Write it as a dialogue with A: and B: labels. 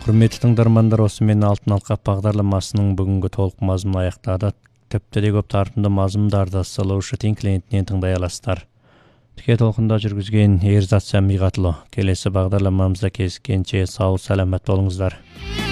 A: Құрметті тыңдармандар, осымен Алтын алқа бағдарламасының бүгінгі толық мазмұны аяқтады. Тіпті де көп тартымды мазмұндарды Solution клиентінен тыңдай аласыздар. Тіке толқында жүргізген Ерзат Сәмиғатұлы. Келесі бағдарламамызда кездескенше сау саламат болыңыздар.